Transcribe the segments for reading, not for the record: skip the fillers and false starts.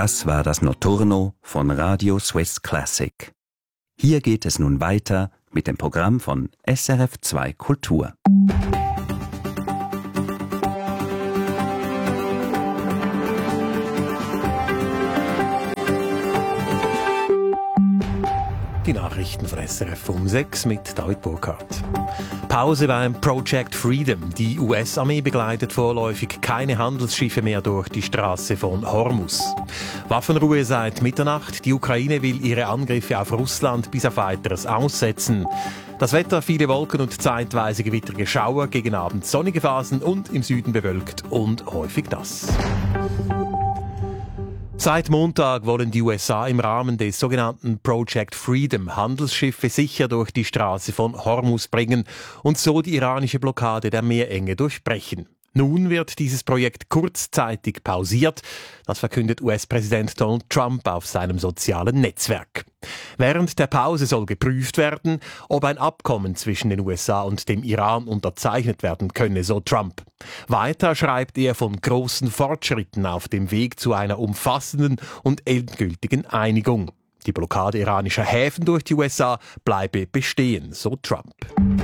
Das war das Notturno von Radio Swiss Classic. Hier geht es nun weiter mit dem Programm von SRF2 Kultur. Die Nachrichten von SRF um 6 mit David Burkhardt. Pause beim Project Freedom. Die US-Armee begleitet vorläufig keine Handelsschiffe mehr durch die Straße von Hormuz. Waffenruhe seit Mitternacht. Die Ukraine will ihre Angriffe auf Russland bis auf Weiteres aussetzen. Das Wetter, viele Wolken und zeitweise gewittrige Schauer, gegen Abend sonnige Phasen und im Süden bewölkt und häufig nass. Seit Montag wollen die USA im Rahmen des sogenannten Project Freedom Handelsschiffe sicher durch die Straße von Hormuz bringen und so die iranische Blockade der Meerenge durchbrechen. Nun wird dieses Projekt kurzzeitig pausiert. Das verkündet US-Präsident Donald Trump auf seinem sozialen Netzwerk. Während der Pause soll geprüft werden, ob ein Abkommen zwischen den USA und dem Iran unterzeichnet werden könne, so Trump. Weiter schreibt er von großen Fortschritten auf dem Weg zu einer umfassenden und endgültigen Einigung. Die Blockade iranischer Häfen durch die USA bleibe bestehen, so Trump.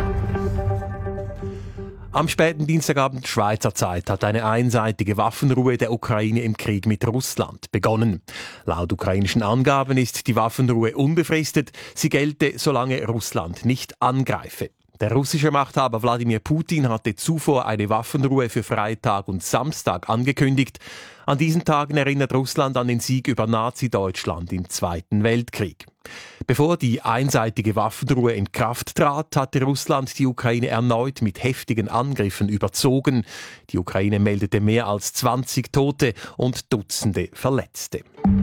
Am späten Dienstagabend Schweizer Zeit hat eine einseitige Waffenruhe der Ukraine im Krieg mit Russland begonnen. Laut ukrainischen Angaben ist die Waffenruhe unbefristet. Sie gelte, solange Russland nicht angreife. Der russische Machthaber Wladimir Putin hatte zuvor eine Waffenruhe für Freitag und Samstag angekündigt. An diesen Tagen erinnert Russland an den Sieg über Nazi-Deutschland im Zweiten Weltkrieg. Bevor die einseitige Waffenruhe in Kraft trat, hatte Russland die Ukraine erneut mit heftigen Angriffen überzogen. Die Ukraine meldete mehr als 20 Tote und Dutzende Verletzte.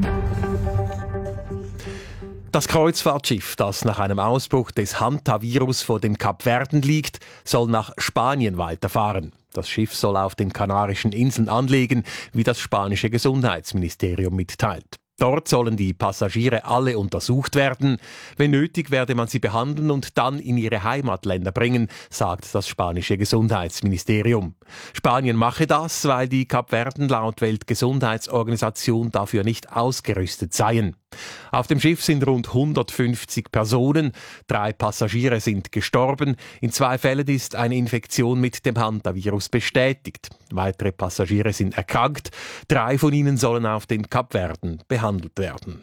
Das Kreuzfahrtschiff, das nach einem Ausbruch des Hantavirus vor den Kapverden liegt, soll nach Spanien weiterfahren. Das Schiff soll auf den Kanarischen Inseln anlegen, wie das spanische Gesundheitsministerium mitteilt. Dort sollen die Passagiere alle untersucht werden. Wenn nötig, werde man sie behandeln und dann in ihre Heimatländer bringen, sagt das spanische Gesundheitsministerium. Spanien mache das, weil die Kapverden laut Weltgesundheitsorganisation dafür nicht ausgerüstet seien. Auf dem Schiff sind rund 150 Personen. 3 Passagiere sind gestorben. In 2 Fällen ist eine Infektion mit dem Hantavirus bestätigt. Weitere Passagiere sind erkrankt. 3 von ihnen sollen auf den Kapverden behandelt werden.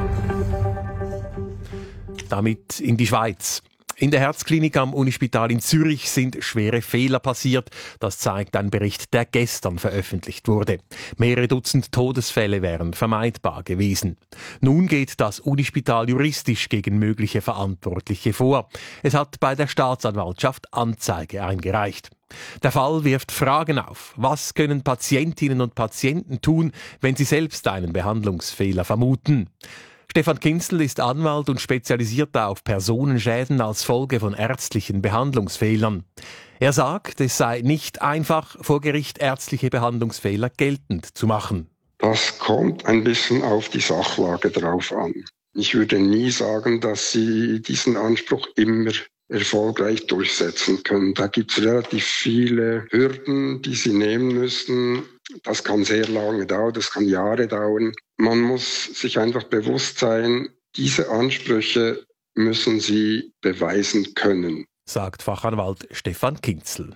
Damit in die Schweiz. In der Herzklinik am Unispital in Zürich sind schwere Fehler passiert. Das zeigt ein Bericht, der gestern veröffentlicht wurde. Mehrere Dutzend Todesfälle wären vermeidbar gewesen. Nun geht das Unispital juristisch gegen mögliche Verantwortliche vor. Es hat bei der Staatsanwaltschaft Anzeige eingereicht. Der Fall wirft Fragen auf. Was können Patientinnen und Patienten tun, wenn sie selbst einen Behandlungsfehler vermuten? Stefan Kinzel ist Anwalt und spezialisiert auf Personenschäden als Folge von ärztlichen Behandlungsfehlern. Er sagt, es sei nicht einfach, vor Gericht ärztliche Behandlungsfehler geltend zu machen. Das kommt ein bisschen auf die Sachlage drauf an. Ich würde nie sagen, dass Sie diesen Anspruch immer erfolgreich durchsetzen können. Da gibt es relativ viele Hürden, die Sie nehmen müssen. Das kann sehr lange dauern, das kann Jahre dauern. Man muss sich einfach bewusst sein, diese Ansprüche müssen Sie beweisen können, sagt Fachanwalt Stefan Kinzel.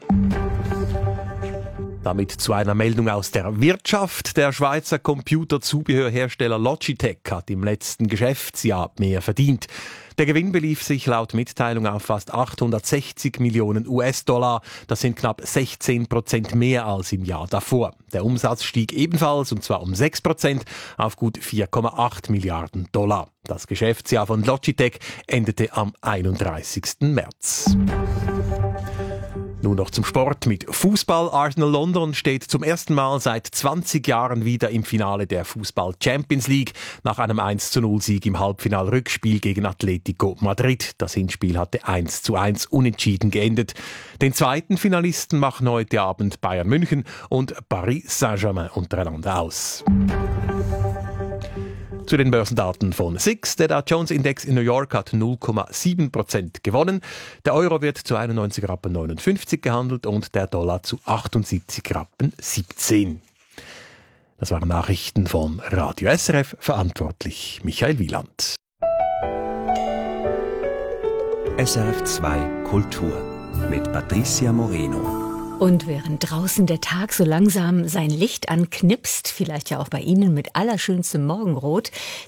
Damit zu einer Meldung aus der Wirtschaft. Der Schweizer Computerzubehörhersteller Logitech hat im letzten Geschäftsjahr mehr verdient. Der Gewinn belief sich laut Mitteilung auf fast 860 Millionen US-Dollar. Das sind knapp 16% mehr als im Jahr davor. Der Umsatz stieg ebenfalls, und zwar um 6%, auf gut 4,8 Milliarden Dollar. Das Geschäftsjahr von Logitech endete am 31. März. Nun noch zum Sport mit Fußball. Arsenal London steht zum ersten Mal seit 20 Jahren wieder im Finale der Fußball Champions League nach einem 1:0-Sieg im Halbfinal-Rückspiel gegen Atletico Madrid. Das Hinspiel hatte 1:1 unentschieden geendet. Den zweiten Finalisten machen heute Abend Bayern München und Paris Saint-Germain untereinander aus. Zu den Börsendaten von SIX. Der Dow Jones Index in New York hat 0,7% gewonnen. Der Euro wird zu 91,59 Rappen gehandelt und der Dollar zu 78,17 Rappen. Das waren Nachrichten von Radio SRF, verantwortlich Michael Wieland. SRF 2 Kultur mit Patricia Moreno. Und während draußen der Tag so langsam sein Licht anknipst, vielleicht ja auch bei Ihnen mit allerschönstem Morgenrot,